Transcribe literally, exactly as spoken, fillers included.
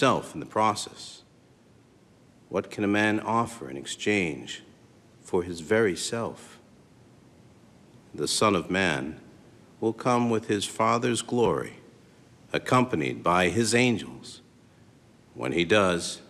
himself in the process. What can a man offer in exchange for his very self? The Son of Man will come with his Father's glory, accompanied by his angels. When he does,